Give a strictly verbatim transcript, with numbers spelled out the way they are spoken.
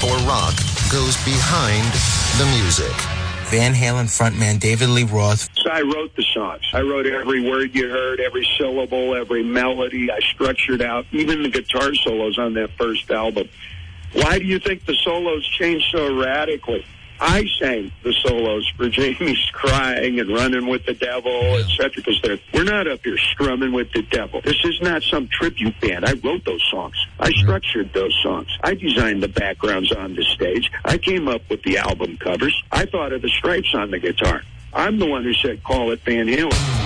or rock goes behind the music. Van Halen frontman David Lee Roth. So I wrote the songs. I wrote every word you heard, every syllable, every melody. I structured out even the guitar solos on that first album. Why do you think the solos changed so radically? I sang the solos for Jamie's Crying and Running with the Devil, et cetera, because we're not up here strumming with the devil. This is not some tribute band. I wrote those songs. I structured those songs. I designed the backgrounds on the stage. I came up with the album covers. I thought of the stripes on the guitar. I'm the one who said, call it Van Halen.